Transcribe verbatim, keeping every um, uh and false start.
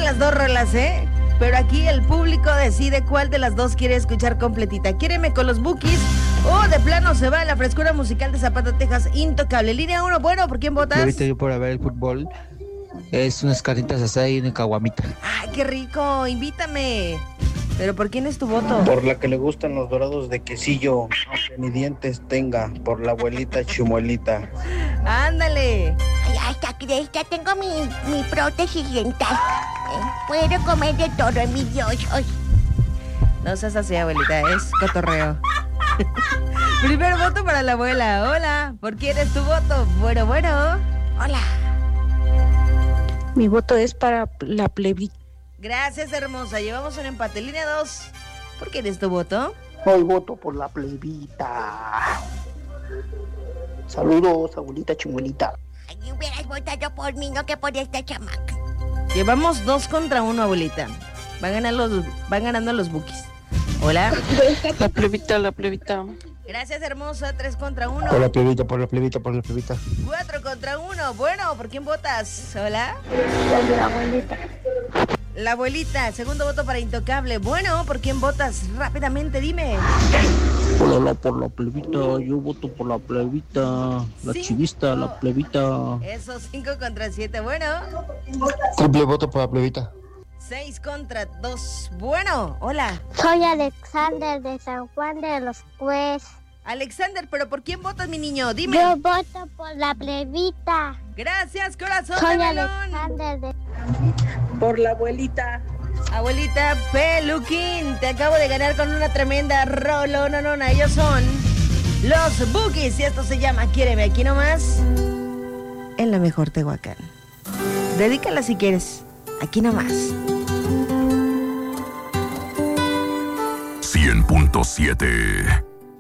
gustan las dos rolas, ¿eh? Pero aquí el público decide cuál de las dos quiere escuchar completita. Quiéreme con los Bukis o de plano se va a la frescura musical de Zapata, Texas, intocable. Línea uno, bueno, ¿por quién votas? Yo ahorita yo por ver el fútbol es unas carnitas asadas y una caguamita. Ay, qué rico, invítame. ¿Pero por quién es tu voto? Por la que le gustan los dorados de quesillo, aunque ni dientes tenga, por la abuelita Chumuelita. Ándale. Ay, hasta crees que tengo mi, mi prótesis dental. ¿Eh? Puedo comer de todo, envidiosos. No seas así, abuelita, es cotorreo. Primer voto para la abuela. Hola, ¿por quién es tu voto? Bueno, bueno. Hola. Mi voto es para la plebita. Gracias, hermosa. Llevamos un empate. Línea dos. ¿Por quién es tu voto? Hoy voto por la plebita. Saludos, abuelita Chumuelita. Ay, hubieras votado por mí, no que por esta chamaca. Llevamos dos contra uno, abuelita. Van ganando los, van ganando los Bukis. Hola. La plebita, la plebita. Gracias, hermosa. Tres contra uno. Por la plebita, por la plebita, por la plebita. Cuatro contra uno. Bueno, ¿por quién votas? Hola. Por la abuelita. La abuelita. Segundo voto para Intocable. Bueno, ¿por quién votas? Rápidamente, dime. Hola, por la plebita, yo voto por la plebita. La Cinco. chivista, la plebita. Eso, cinco contra siete. Bueno. Triple voto por la plebita. Seis contra dos. Bueno, hola. Soy Alexander de San Juan de los Pues. Alexander, ¿pero por quién votas, mi niño? Dime. Yo voto por la plebita. Gracias, corazón Soy de melón. Alexander de... Por la abuelita. Abuelita Peluquín, te acabo de ganar con una tremenda rolo, no, no, no, ellos son los Bukis y esto se llama Quiéreme aquí nomás en la mejor Tehuacán. Dedícala si quieres, aquí nomás. cien punto siete